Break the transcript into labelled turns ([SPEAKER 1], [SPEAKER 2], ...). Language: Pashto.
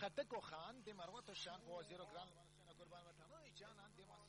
[SPEAKER 1] خطک و خان دی مروت و شان و وزیر و گران قربان و تمام جانان دی